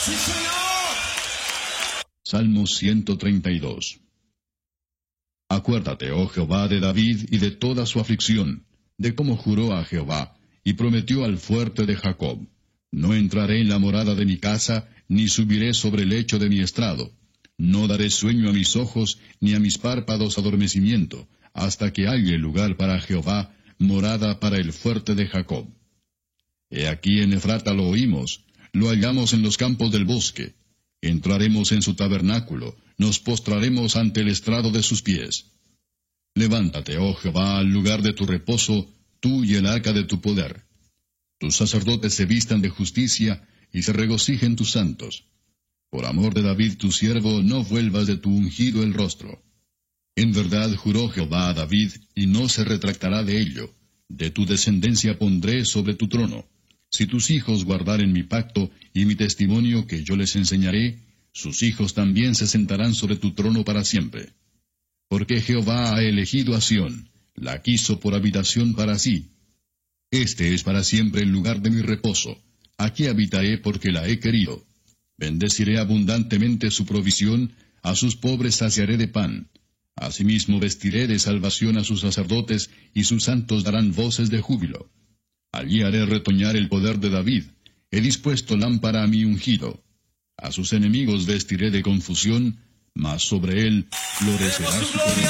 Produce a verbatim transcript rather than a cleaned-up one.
¡Sí, señor! Salmo ciento treinta y dos. Acuérdate, oh Jehová, de David y de toda su aflicción, de cómo juró a Jehová, y prometió al fuerte de Jacob: no entraré en la morada de mi casa, ni subiré sobre el lecho de mi estrado. No daré sueño a mis ojos, ni a mis párpados adormecimiento, hasta que halle lugar para Jehová, morada para el fuerte de Jacob. He aquí en Efrata lo oímos, lo hallamos en los campos del bosque. Entraremos en su tabernáculo, nos postraremos ante el estrado de sus pies. Levántate, oh Jehová, al lugar de tu reposo, tú y el arca de tu poder. Tus sacerdotes se vistan de justicia, y se regocijen tus santos. Por amor de David tu siervo, no vuelvas de tu ungido el rostro. En verdad juró Jehová a David, y no se retractará de ello: de tu descendencia pondré sobre tu trono. Si tus hijos guardaren mi pacto y mi testimonio que yo les enseñaré, sus hijos también se sentarán sobre tu trono para siempre. Porque Jehová ha elegido a Sión, la quiso por habitación para sí. Este es para siempre el lugar de mi reposo. Aquí habitaré porque la he querido. Bendeciré abundantemente su provisión, a sus pobres saciaré de pan. Asimismo vestiré de salvación a sus sacerdotes, y sus santos darán voces de júbilo. Allí haré retoñar el poder de David. He dispuesto lámpara a mi ungido. A sus enemigos vestiré de confusión, mas sobre él florecerá su poder.